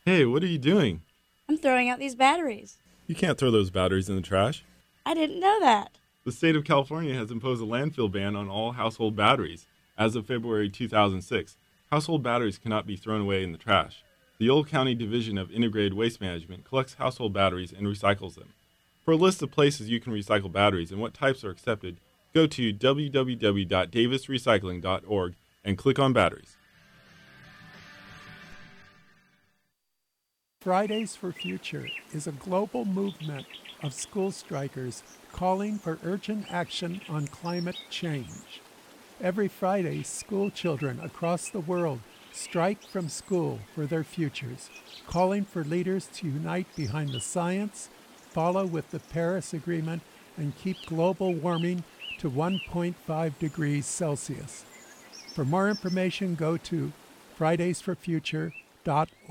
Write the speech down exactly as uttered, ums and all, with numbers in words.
Hey, what are you doing? I'm throwing out these batteries. You can't throw those batteries in the trash. I didn't know that. The state of California has imposed a landfill ban on all household batteries. As of February two thousand six, household batteries cannot be thrown away in the trash. The Yolo County Division of Integrated Waste Management collects household batteries and recycles them. For a list of places you can recycle batteries and what types are accepted, go to w w w dot davis recycling dot org and click on batteries. Fridays for Future is a global movement of school strikers calling for urgent action on climate change. Every Friday, school children across the world strike from school for their futures, calling for leaders to unite behind the science, follow with the Paris Agreement, and keep global warming to one point five degrees Celsius. For more information, go to fridays for future dot org.